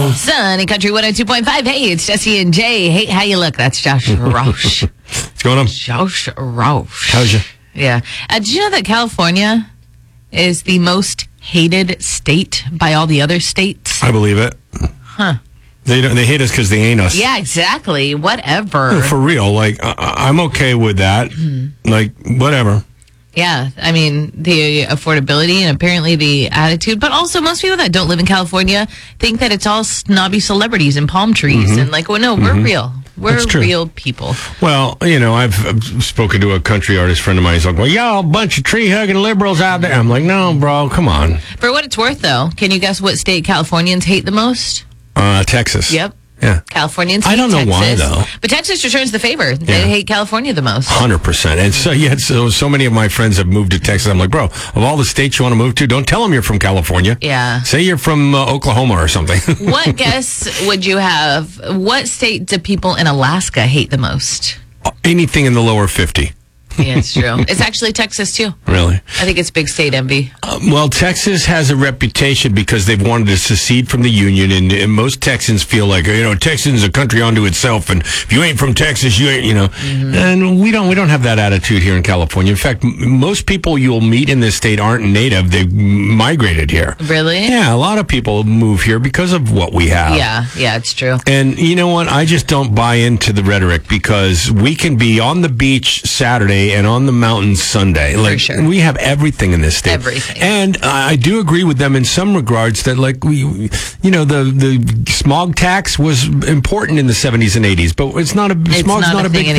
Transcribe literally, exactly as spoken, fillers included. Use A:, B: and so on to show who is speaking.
A: Sunny Country one oh two point five. Hey, it's Jesse and Jay. Hey, how you look? That's Josh Roush.
B: What's going on?
A: Josh Roush.
B: How's you?
A: Yeah. Uh, did you know that California is the most hated state by all the other states?
B: I believe it.
A: Huh.
B: They don't, they hate us because they ain't us.
A: Yeah, exactly. Whatever.
B: For real. Like, I, I'm okay with that. Mm-hmm. Like, whatever.
A: Yeah, I mean, the affordability and apparently the attitude, but also most people that don't live in California think that it's all snobby celebrities and palm trees. Mm-hmm. And like, well, no, we're mm-hmm. real. We're real people.
B: Well, you know, I've, I've spoken to a country artist friend of mine. He's like, well, y'all a bunch of tree-hugging liberals out there. I'm like, no, bro, come on.
A: For what it's worth, though, can you guess what state Californians hate the most?
B: Uh, Texas.
A: Yep.
B: Yeah.
A: Californians hate
B: I don't know
A: Texas,
B: why, though.
A: But Texas returns the favor. They yeah. hate California the most.
B: one hundred percent. And so, yeah, so, so many of my friends have moved to Texas. I'm like, bro, of all the states you want to move to, don't tell them you're from California.
A: Yeah.
B: Say you're from uh, Oklahoma or something.
A: What guess would you have? What state do people in Alaska hate the most?
B: Anything in the lower fifty.
A: Yeah, it's true. It's actually Texas, too.
B: Really?
A: I think it's big state envy.
B: Um, well, Texas has a reputation because they've wanted to secede from the Union, and, and most Texans feel like, you know, Texas is a country unto itself, and if you ain't from Texas, you ain't, you know. Mm-hmm. And we don't we don't have that attitude here in California. In fact, m- most people you'll meet in this state aren't native. They've migrated here.
A: Really?
B: Yeah, a lot of people move here because of what we have.
A: Yeah, yeah, it's true.
B: And you know what? I just don't buy into the rhetoric because we can be on the beach Saturday and on the mountain Sunday. Like,
A: for sure.
B: We have everything in this state.
A: Everything.
B: And I do agree with them in some regards that, like, we, you know, the, the smog tax was important in the seventies and eighties, but it's not a,
A: it's
B: smog's
A: not,
B: not
A: a,
B: a big
A: thing